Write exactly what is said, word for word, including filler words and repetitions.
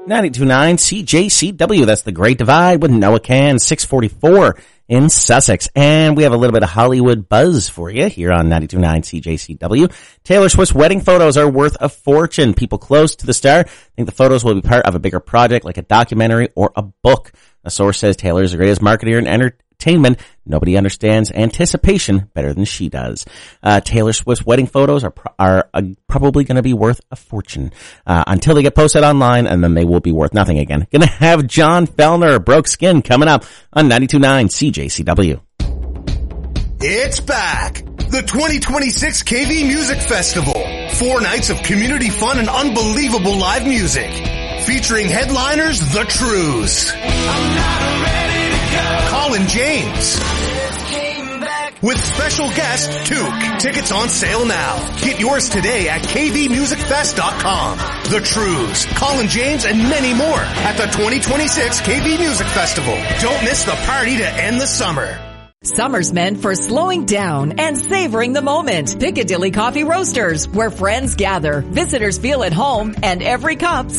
ninety-two point nine C J C W, that's the Great Divide with Noah Can, six forty-four in Sussex. And we have a little bit of Hollywood buzz for you here on ninety-two point nine C J C W. Taylor Swift's wedding photos are worth a fortune. People close to the star think the photos will be part of a bigger project like a documentary or a book. A source says Taylor is the greatest marketer in entertainment. Nobody understands anticipation better than she does. Uh, Taylor Swift's wedding photos are pro- are uh, probably going to be worth a fortune uh, until they get posted online, and then they will be worth nothing again. Going to have John Fellner, Broke Skin, coming up on ninety-two point nine C J C W. It's back! The twenty twenty-six K V Music Festival. Four nights of community fun and unbelievable live music. Featuring headliners, The Trues. I'm not ready to go. Colin James. With special guest, Took. Tickets on sale now. Get yours today at k v music fest dot com. The Trues, Colin James, and many more at the twenty twenty-six K V Music Festival. Don't miss the party to end the summer. Summer's meant for slowing down and savoring the moment. Piccadilly Coffee Roasters, where friends gather, visitors feel at home, and every cup